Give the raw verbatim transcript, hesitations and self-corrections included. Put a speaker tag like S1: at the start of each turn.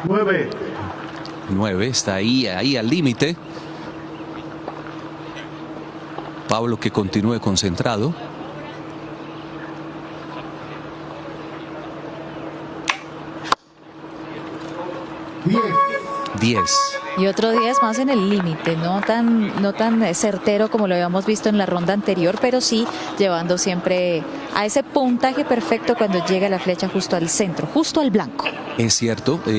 S1: Nueve.
S2: nueve, está ahí, ahí al límite. Pablo que continúe concentrado.
S1: Diez.
S2: diez.
S3: Y otro diez más en el límite, no tan, no tan certero como lo habíamos visto en la ronda anterior, pero sí llevando siempre a ese puntaje perfecto cuando llega la flecha justo al centro, justo al blanco.
S2: Es cierto.